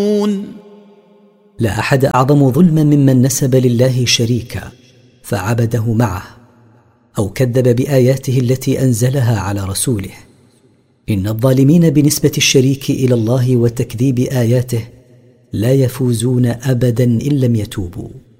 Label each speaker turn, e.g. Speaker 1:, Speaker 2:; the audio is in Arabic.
Speaker 1: لا أحد أعظم ظلما ممن نسب لله شريكا فعبده معه أو كذب بآياته التي أنزلها على رسوله. إن الظالمين بنسبة الشريك إلى الله وتكذيب آياته لا يفوزون أبدا إن لم يتوبوا.